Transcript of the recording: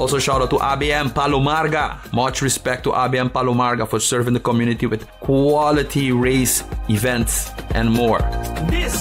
Also shout out to ABM Palomarga. Much respect to ABM Palomarga for serving the community with quality race events and more. This